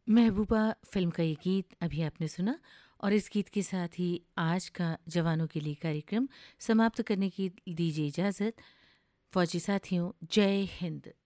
महबूबा film का ये गीत अभी आपने सुना और इस गीत के साथ ही आज का जवानों के लिए कार्यक्रम समाप्त करने की दीजिए इजाज़त। फ़ौजी साथियों, जय हिंद।